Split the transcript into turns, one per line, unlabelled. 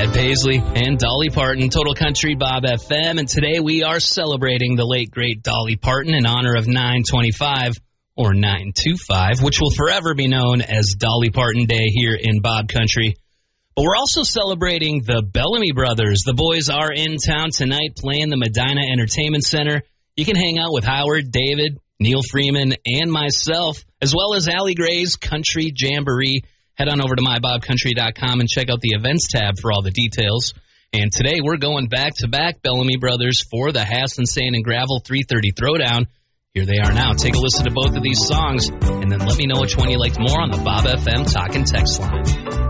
Brad Paisley and Dolly Parton, Total Country Bob FM, and today we are celebrating the late, great Dolly Parton in honor of 9/25, or 9/25, which will forever be known as Dolly Parton Day here in Bob Country. But we're also celebrating the Bellamy Brothers. The boys are in town tonight playing the Medina Entertainment Center. You can hang out with Howard, David, Neil Freeman, and myself, as well as Allie Gray's Country Jamboree. Head on over to mybobcountry.com and check out the events tab for all the details. And today we're going back-to-back Bellamy Brothers for the Hassan Sand and Gravel 330 Throwdown. Here they are now. Take a listen to both of these songs, and then let me know which one you liked more on the Bob FM Talk and Text line.